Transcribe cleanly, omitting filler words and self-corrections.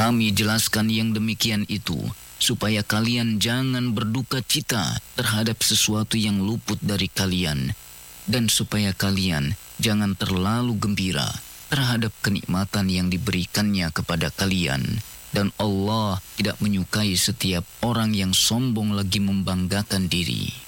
Kami jelaskan yang demikian itu supaya kalian jangan berduka cita terhadap sesuatu yang luput dari kalian, dan supaya kalian jangan terlalu gembira terhadap kenikmatan yang diberikannya kepada kalian. Dan Allah tidak menyukai setiap orang yang sombong lagi membanggakan diri.